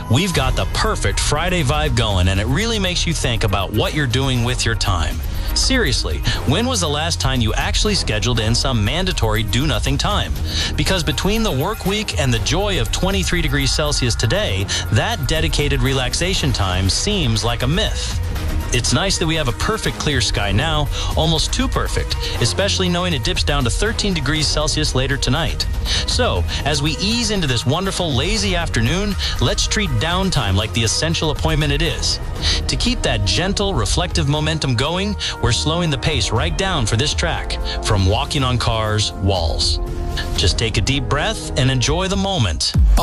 we've got the perfect Friday vibe going, and it really makes you think about what you're doing with your time. Seriously, when was the last time you actually scheduled in some mandatory do-nothing time? Because between the work week and the joy of 23 degrees Celsius today, that dedicated relaxation time seems like a myth. It's nice that we have a perfect clear sky now, almost too perfect, especially knowing it dips down to 13 degrees Celsius later tonight. So, as we ease into this wonderful, lazy afternoon, let's treat downtime like the essential appointment it is. To keep that gentle, reflective momentum going, we're slowing the pace right down for this track, From Walking on Cars, Walls. Just take a deep breath and enjoy the moment.